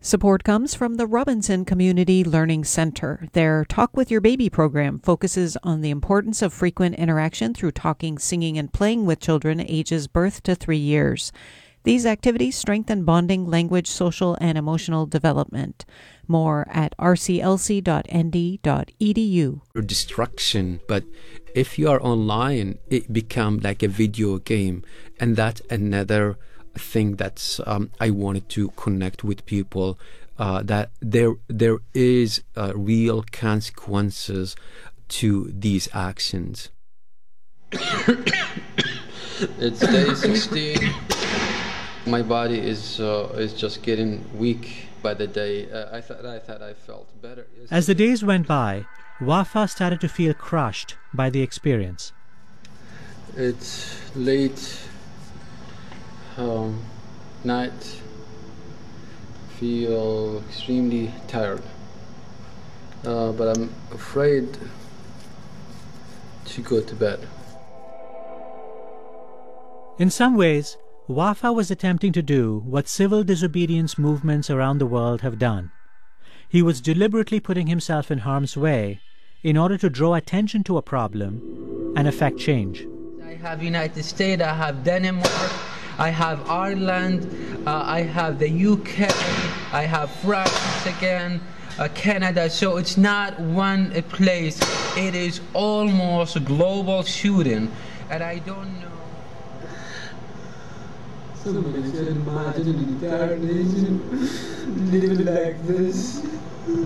Support comes from the Robinson Community Learning Center. Their Talk with Your Baby program focuses on the importance of frequent interaction through talking, singing, and playing with children ages birth to 3 years. These activities strengthen bonding, language, social, and emotional development. More at rclc.nd.edu. Distraction, but if you are online, it becomes like a video game, and that's another thing that's I wanted to connect with people, that there is real consequences to these actions. It's day 16. My body is just getting weak by the day. I thought I felt better. As the days went by, Wafa started to feel crushed by the experience. It's late night. Feel extremely tired, but I'm afraid to go to bed. In some ways, Wafa was attempting to do what civil disobedience movements around the world have done. He was deliberately putting himself in harm's way in order to draw attention to a problem and effect change. I have United States, I have Denmark, I have Ireland, I have the UK, I have France again, Canada. So it's not one place, it is almost a global shooting, and I don't know. Somebody should imagine an entire nation living like this.